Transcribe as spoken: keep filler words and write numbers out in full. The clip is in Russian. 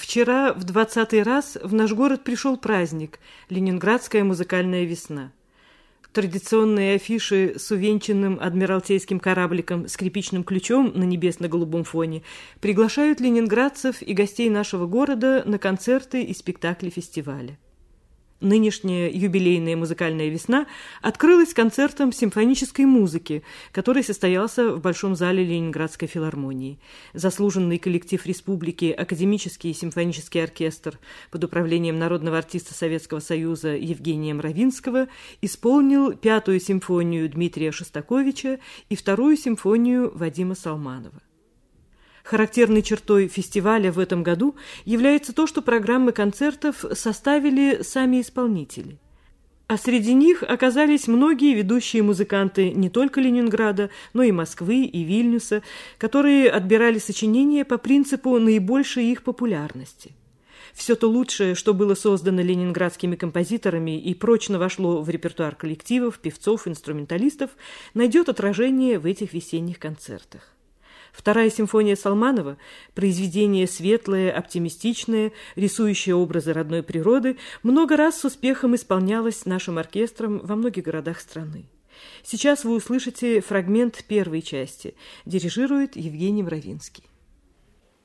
Вчера в двадцатый раз в наш город пришел праздник – Ленинградская музыкальная весна. Традиционные афиши с увенчанным адмиралтейским корабликом скрипичным ключом на небесно-голубом фоне приглашают ленинградцев и гостей нашего города на концерты и спектакли фестиваля. Нынешняя юбилейная музыкальная весна открылась концертом симфонической музыки, который состоялся в Большом зале Ленинградской филармонии. Заслуженный коллектив республики Академический симфонический оркестр под управлением народного артиста Советского Союза Евгения Мравинского исполнил пятую симфонию Дмитрия Шостаковича и вторую симфонию Вадима Салманова. Характерной чертой фестиваля в этом году является то, что программы концертов составили сами исполнители. А среди них оказались многие ведущие музыканты не только Ленинграда, но и Москвы и Вильнюса, которые отбирали сочинения по принципу наибольшей их популярности. Все то лучшее, что было создано ленинградскими композиторами и прочно вошло в репертуар коллективов, певцов, инструменталистов, найдет отражение в этих весенних концертах. Вторая симфония Салманова – произведение светлое, оптимистичное, рисующее образы родной природы, много раз с успехом исполнялось нашим оркестром во многих городах страны. Сейчас вы услышите фрагмент первой части. Дирижирует Евгений Мравинский.